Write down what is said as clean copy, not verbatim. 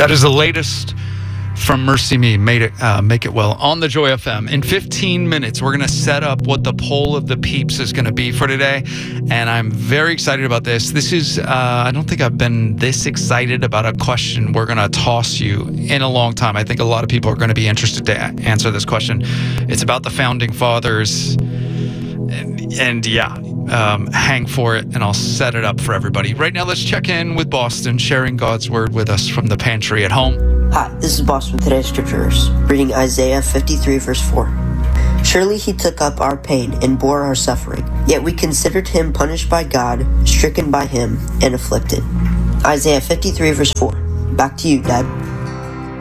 That is the latest from Mercy Me, Make It Well, on the Joy FM. In 15 minutes, we're going to set up what the poll of the peeps is going to be for today, and I'm very excited about this. This is, I don't think I've been this excited about a question we're going to toss you in a long time. I think a lot of people are going to be interested to answer this question. It's about the Founding Fathers, and hang for it, and I'll set it up for everybody. Right now, let's check in with Boston, sharing God's Word with us from the pantry at home. Hi, this is Boston with today's scriptures, reading Isaiah 53, verse 4. Surely he took up our pain and bore our suffering, yet we considered him punished by God, stricken by him, and afflicted. Isaiah 53, verse 4. Back to you, Dad.